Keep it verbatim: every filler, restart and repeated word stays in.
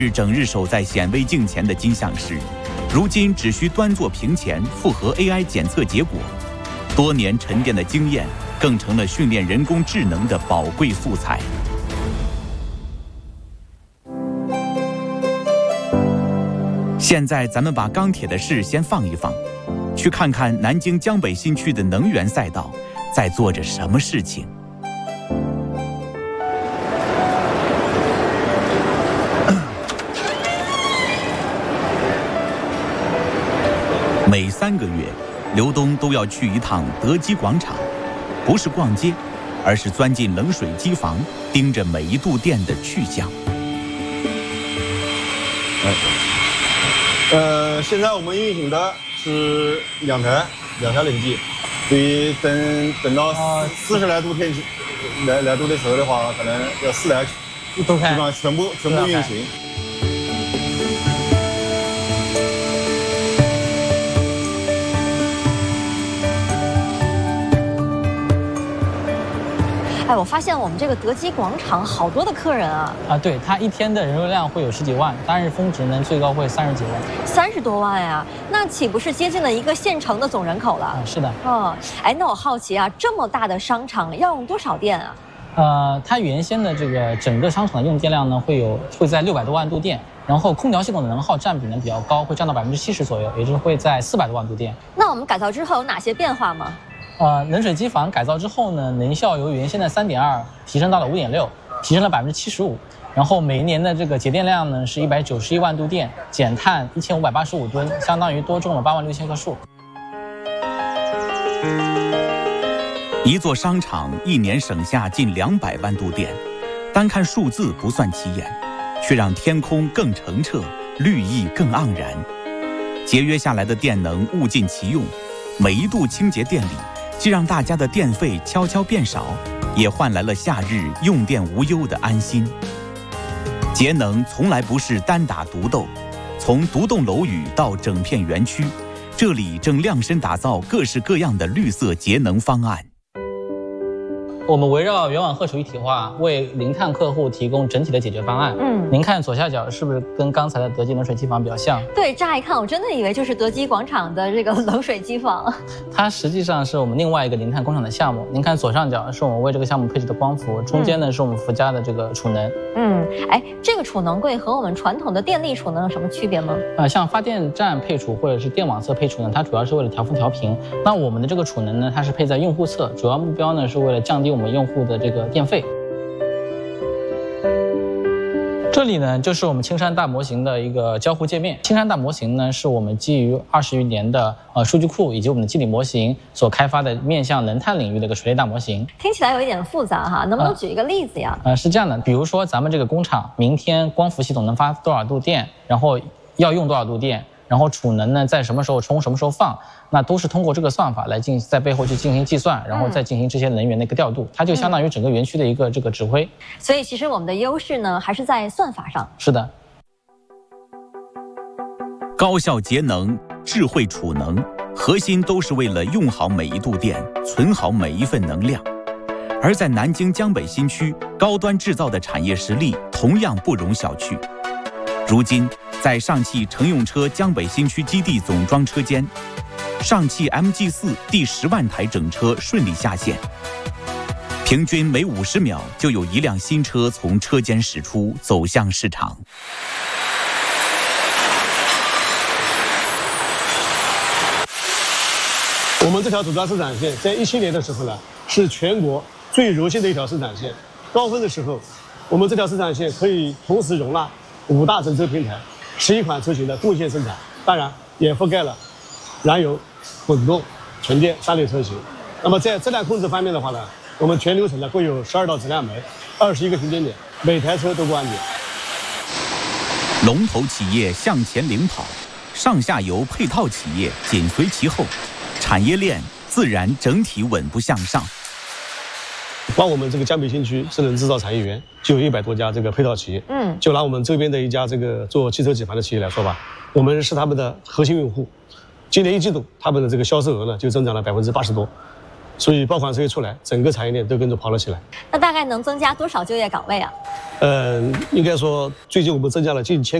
日整日守在显微镜前的金像师，如今只需端坐屏前复核 A I 检测结果。多年沉淀的经验，更成了训练人工智能的宝贵素材。现在咱们把钢铁的事先放一放，去看看南京江北新区的能源赛道在做着什么事情。每三个月，刘东都要去一趟德基广场，不是逛街，而是钻进冷水机房，盯着每一度电的去向。 哎，呃，现在我们运行的是两台两台冷机，所以等等到四十来度天气来来度的时候的话，可能要四台都开， 基本上全部全部运行。 哎，我发现我们这个德基广场好多的客人啊！ 啊，对，它一天的人流量会有十几万，单日峰值呢最高会三十几万， 三十多万呀，那岂不是接近了一个县城的总人口了？ 啊，是的。 哦，哎，那我好奇啊，这么大的商场要用多少电啊？ 呃，它原先的这个整个商场的用电量呢，会有会在六百多万度电，然后空调系统的能耗占比呢比较高，会占到百分之七十左右，也就是会在四百多万度电。 那我们改造之后有哪些变化吗？ 呃，冷水机房改造之后呢，能效由原先的三点二提升到了五点六，提升了百分之七十五。然后每一年的这个节电量呢是一百九十一万度电，减碳一千五百八十五吨，相当于多种了八万六千棵树。 一座商场一年省下近两百万度电，单看数字不算起眼，却让天空更澄澈，绿意更盎然。节约下来的电能物尽其用，每一度清洁电力，既让大家的电费悄悄变少，也换来了夏日用电无忧的安心。节能从来不是单打独斗，从独栋楼宇到整片园区，这里正量身打造各式各样的绿色节能方案。 我们围绕圆网贺属一体化，为零碳客户提供整体的解决方案。嗯，您看左下角是不是跟刚才的德基冷水机房比较像？ 对，乍一看我真的以为就是德基广场的这个冷水机房。它实际上是我们另外一个零碳工厂的项目。您看左上角是我们为这个项目配置的光伏，中间呢是我们福家的这个储能。 嗯，哎，这个储能柜和我们传统的电力储能有什么区别吗？ 呃，像发电站配储或者是电网侧配储呢，它主要是为了调峰调频。那我们的这个储能呢，它是配在用户侧，主要目标呢是为了降低我们用户的这个电费。这里呢就是我们青山大模型的一个交互界面。青山大模型呢是我们基于二十余年的呃数据库以及我们的机理模型所开发的面向能碳领域的一个垂类大模型。听起来有一点复杂哈，能不能举一个例子呀？呃，是这样的，比如说咱们这个工厂明天光伏系统能发多少度电，然后要用多少度电，然后储能呢在什么时候充，什么时候放，那都是通过这个算法来进在背后去进行计算，然后再进行这些能源的一个调度，它就相当于整个园区的一个这个指挥。所以其实我们的优势呢还是在算法上。是的。 高效节能、智慧储能，核心都是为了用好每一度电，存好每一份能量。而在南京江北新区，高端制造的产业实力同样不容小觑。如今，在上汽乘用车江北新区基地总装车间，上汽 M G 四 第十万台整车顺利下线，平均每五十秒就有一辆新车从车间驶出，走向市场。 我们这条主抓生产线在一七年的时候呢，是全国最柔性的一条生产线。高峰的时候，我们这条生产线可以同时容纳五大整车平台，十一款车型的共线生产，当然也覆盖了燃油、混动、纯电三类车型。那么在质量控制方面的话呢，我们全流程呢共有十二道质量门，二十一个巡检点，每台车都过安检。 龙头企业向前领跑，上下游配套企业紧随其后，产业链自然整体稳步向上。 光我们这个江北新区智能制造产业园就有一百多家这个配套企业。嗯，就拿我们周边的一家这个做汽车底盘的企业来说吧，我们是他们的核心用户。今年一季度，他们的这个销售额呢就增长了百分之八十多，所以爆款车一出来，整个产业链都跟着跑了起来。 那大概能增加多少就业岗位啊？ 嗯，应该说最近我们增加了近千。